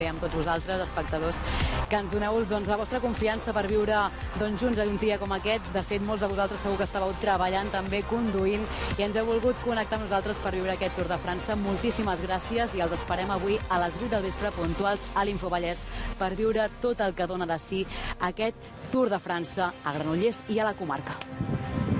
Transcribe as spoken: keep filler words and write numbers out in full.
amb tots vosaltres, espectadors, que ens doneu doncs, la vostra confiança per viure doncs, junts en un dia com aquest. De fet, molts de vosaltres segur que estàveu treballant també, conduint, i ens heu volgut connectar amb nosaltres per viure aquest Tour de França. Moltíssimes gràcies i els esperem avui a les vuit del vespre puntuals a l'Infovallès per viure tot el que dona de si aquest Tour de França a Granollers i a la comarca.